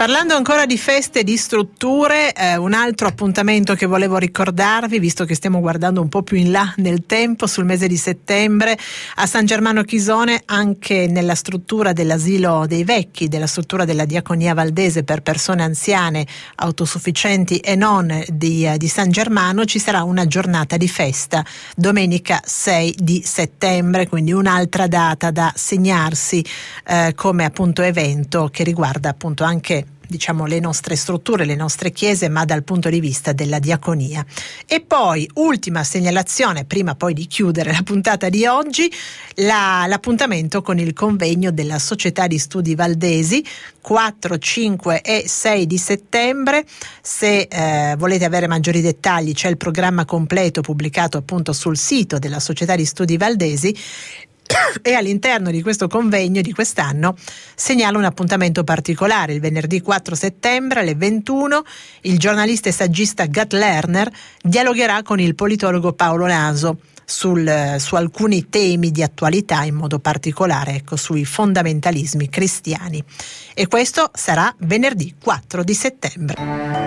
Parlando ancora di feste e di strutture, un altro appuntamento che volevo ricordarvi, visto che stiamo guardando un po' più in là nel tempo, sul mese di settembre, a San Germano Chisone, anche nella struttura dell'asilo dei vecchi, della struttura della Diaconia Valdese per persone anziane, autosufficienti e non di San Germano, ci sarà una giornata di festa, domenica 6 di settembre, quindi un'altra data da segnarsi come appunto evento che riguarda appunto anche le nostre strutture, le nostre chiese, ma dal punto di vista della diaconia. E poi ultima segnalazione, prima poi di chiudere la puntata di oggi, l'appuntamento con il convegno della Società di Studi Valdesi 4, 5 e 6 di settembre. Se volete avere maggiori dettagli, c'è il programma completo pubblicato appunto sul sito della Società di Studi Valdesi. E all'interno di questo convegno di quest'anno segnalo un appuntamento particolare. Il venerdì 4 settembre alle 21 il giornalista e saggista Gat Lerner dialogherà con il politologo Paolo Naso su alcuni temi di attualità, in modo particolare sui fondamentalismi cristiani. E questo sarà venerdì 4 di settembre.